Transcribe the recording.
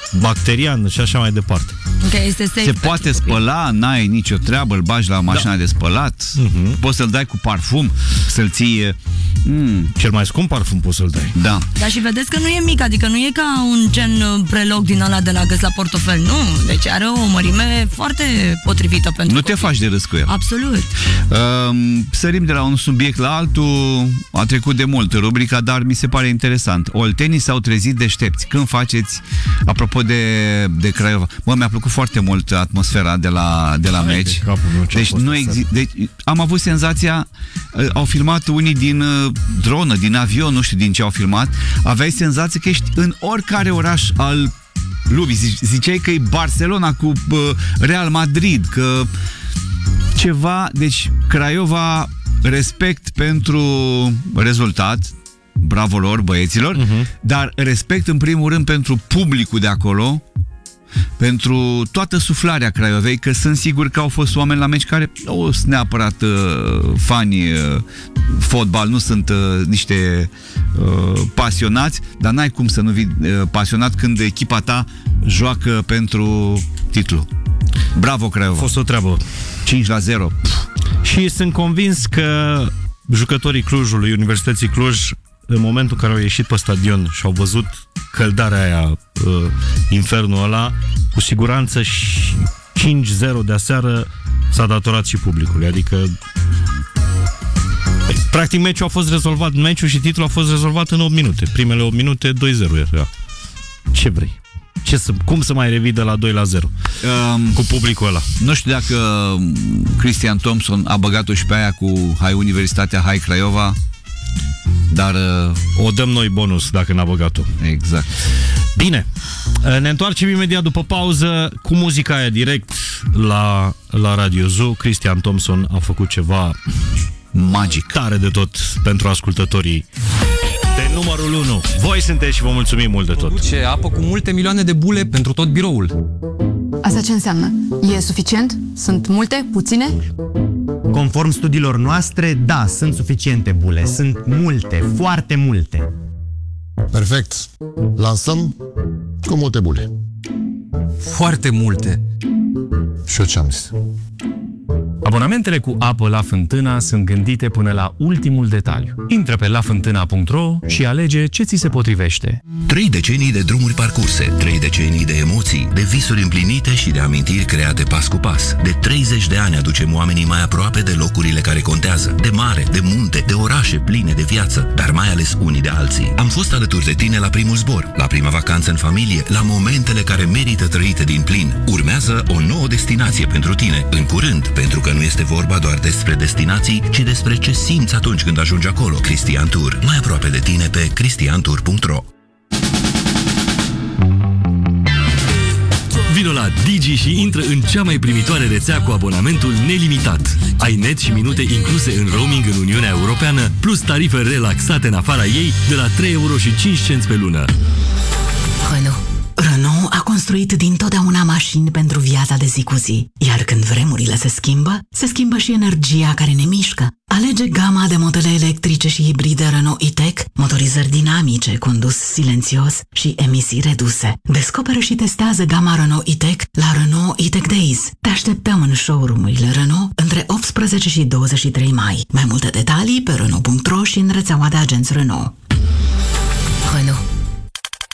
bacterian și așa mai departe. Okay, este safe. Se poate spăla, n-ai nicio treabă, îl bagi la mașina de spălat, poți să-l dai cu parfum, să-l ții... Cel mai scump parfum poți să-l dai. Da. Dar și vedeți că nu e mic, adică nu e ca un gen preloc din ăla de la găs la portofel, nu. Deci are o mărime foarte potrivită pentru Nu copii. te faci de râs cu el. Absolut. Sărim de la un subiect la altul, a trecut de mult rubrica, dar mi se pare interesant. Oltenii s-au trezit deștepți. Când faceți, apropo de Craiova, mi-a plăcut foarte mult atmosfera de la meci. Deci nu deci, am avut senzația, au filmat unii din dronă, din avion, nu știu din ce au filmat, aveai senzația că ești în oricare oraș al lumii. Ziceai că e Barcelona cu Real Madrid, că ceva, deci Craiova, respect pentru rezultat, bravo lor, băieților, dar respect în primul rând pentru publicul de acolo, pentru toată suflarea Craiovei, că sunt sigur că au fost oameni la meci care nu sunt neapărat fani fotbal, nu sunt niște pasionați, dar n-ai cum să nu vii pasionat când echipa ta joacă pentru titlu. Bravo Craiova! A fost o treabă. 5-0. Și sunt convins că jucătorii Clujului, Universității Cluj, în momentul în care au ieșit pe stadion și au văzut căldarea aia, infernul ăla, cu siguranță 5-0 de aseară s-a datorat și publicului. Adică practic meciul a fost rezolvat, meciul și titlul a fost rezolvat în 8 minute. Primele 8 minute 2-0 era. Ce vrei? Cum să mai revii de la 2-0 cu publicul ăla? Nu știu dacă Cristian Thompson a băgat-o și pe aia cu Hai Universitatea, Hai Craiova, dar o dăm noi bonus dacă n-a băgat-o. Exact. Bine, ne întoarcem imediat după pauză cu muzica aia direct la Radio Zoo. Cristian Thompson a făcut ceva magic, tare de tot pentru ascultătorii de numărul 1. Voi sunteți și vă mulțumim mult de tot. Produce apă cu multe milioane de bule pentru tot biroul. Asta ce înseamnă? E suficient? Sunt multe? Puține? Conform studiilor noastre, da, sunt suficiente bule. Sunt multe, foarte multe. Perfect. Lansăm cu multe bule. Foarte multe. Și eu ce am zis? Abonamentele cu apă La Fântâna sunt gândite până la ultimul detaliu. Intră pe lafântâna.ro și alege ce ți se potrivește. 3 decenii de drumuri parcurse, 3 decenii de emoții, de visuri împlinite și de amintiri create pas cu pas. De 30 de ani aducem oamenii mai aproape de locurile care contează, de mare, de munte, de orașe pline de viață, dar mai ales unii de alții. Am fost alături de tine la primul zbor, la prima vacanță în familie, la momentele care merită trăite din plin. Urmează o nouă destinație pentru tine, în curând, pentru că nu este vorba doar despre destinații, ci despre ce simți atunci când ajungi acolo. Cristian Tour, mai aproape de tine pe cristiantour.ro. Vino la Digi și intră în cea mai primitoare rețea cu abonamentul nelimitat. Ai net și minute incluse în roaming în Uniunea Europeană, plus tarife relaxate în afara ei de la 3,05 € pe lună. Renault a construit dintotdeauna mașini pentru viața de zi cu zi. Iar când vremurile se schimbă și energia care ne mișcă. Alege gama de modele electrice și hibride Renault E-Tech, motorizări dinamice, condus silențios și emisii reduse. Descoperă și testează gama Renault E-Tech la Renault E-Tech Days. Te așteptăm în showroom-urile Renault între 18 și 23 mai. Mai multe detalii pe Renault.ro și în rețeaua de agenți Renault. Renault.